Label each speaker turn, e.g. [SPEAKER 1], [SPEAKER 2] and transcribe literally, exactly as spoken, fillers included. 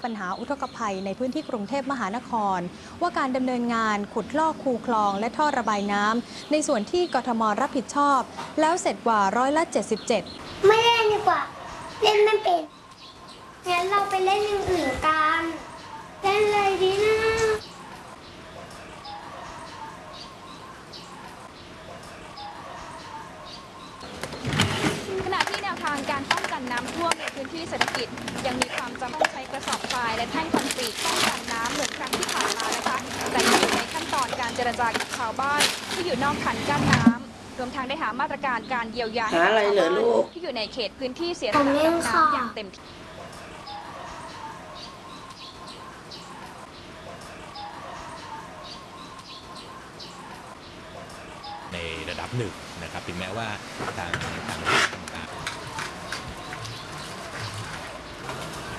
[SPEAKER 1] ปัญหาอุทกภัยในพื้นที่กรุงเทพมหานครว่าการดำเนินงานขุดลอกคูคลองและท่อระบายน้ำในส่วนที่กทมรับผิดชอบแล้วเสร็จกว่าร้อยละเจ็ดสิบเจ็ด
[SPEAKER 2] ไม่เล่นดีกว่าเล่นไม่เป็นงั้นเราไปเล่นอย่างอื่นกันเล่นเลยดีนะ
[SPEAKER 3] ขณะที่แนวทางการป้องกันน้ำท่วมในพื้นที่เศรษฐกิจยังมีความจำต้องใช้กระสอบทรายและแท่งคอนกรีตป้องกันน้ำเหมือนครั้งที่ผ่านมานะคะแต่ยังอยู่ในขั้นตอนการเจรจากับชาวบ้านที่อยู่นอกคันกั้นน้ำรวมทั้งได้หามาตรการการเยียวยาให้กับชาวบ้านที่อยู่ในเขตพื้นที่เสียสละน้ำอย่างเต็มที่
[SPEAKER 4] ในระดับหนึ่งนะครับถึงแม้ว่าทางทาง